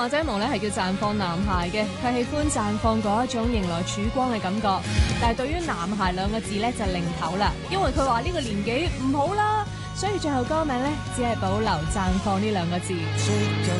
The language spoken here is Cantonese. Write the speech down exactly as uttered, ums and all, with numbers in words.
話仔毛咧係叫綻放男孩嘅，佢喜歡綻放嗰一種迎來曙光嘅感覺。但係對於男孩兩個字咧就擰頭啦，因為佢話呢個年紀唔好啦，所以最後歌名咧只係保留綻放呢兩個字。